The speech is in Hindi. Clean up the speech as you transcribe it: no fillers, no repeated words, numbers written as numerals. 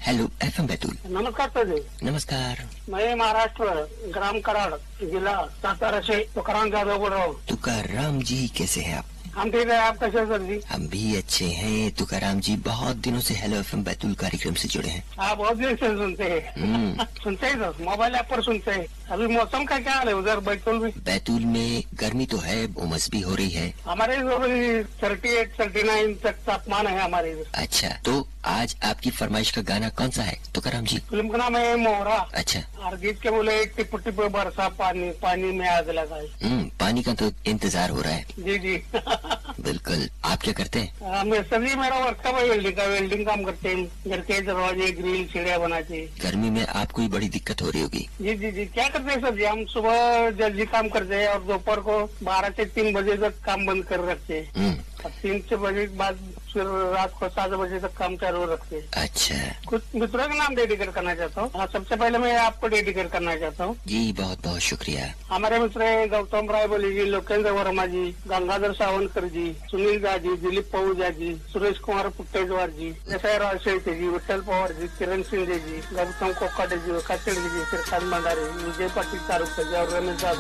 Hello FM Betul. नमस्कार सर जी। नमस्कार। मैं महाराष्ट्र ग्राम कराड़ जिला सातारा से तुकाराम जाधव बोल रहा हूँ। तुकाराम जी कैसे हैं आप? हम ठीक है, आप कैसे सर जी? हम भी अच्छे हैं। तुकाराम जी बहुत दिनों से हेलो एफएम बैतूल कार्यक्रम से जुड़े हैं। आप बहुत देर से सुनते हैं। सुनते हैं सर, मोबाइल ऐप पर सुनते हैं। अभी मौसम का क्या हाल है उधर बैतूल में? बैतूल में गर्मी तो है, उमस भी हो रही है। हमारे इधर 38, 39 तक तापमान है हमारे इधर। अच्छा, तो आज आपकी फरमाइश का गाना कौन सा है तुकाराम जी? फिल्म का नाम है मोहरा। अच्छा। और गीत के बोले टिप टिप बरसा पानी, पानी में आग लगाए। पानी का तो इंतजार हो रहा है। जी जी। बिल्कुल। आप क्या करते हैं? मैं सर जी, मेरा वर्क है वेल्डिंग काम करते हैं। घर के दरवाजे ग्रिल सीढ़ियाँ बनाते हैं। गर्मी में आपको ही बड़ी दिक्कत हो रही होगी। जी जी जी। क्या करते हैं सर जी, हम सुबह जल्दी काम करते हैं और दोपहर को 12 से 3 बजे तक काम बंद कर रखते हैं। और 3 बजे के बाद फिर रात को 7 बजे तक काम चालू रखते हैं। अच्छा। कुछ मित्रों के नाम डेडिकेट करना चाहता हूँ। सबसे पहले मैं आपको डेडिकेट करना चाहता हूँ। जी बहुत बहुत शुक्रिया। हमारे मित्र है गौतम रायबोली जी, लोकेंद्र वर्मा जी, गंगाधर सावंतकर जी, सुनील दा जी, दिलीप पहुजा जी, सुरेश कुमार पुट्टेजवार जी, एसआई राव शेट्टी जी, विठ्ठल पवार जी, किरण सिंधे जी, गौतम कोकाटे जी, काचड़ जी, श्रीकांत भंडारे, विजय पाटिल तारुक और रमेश यादव।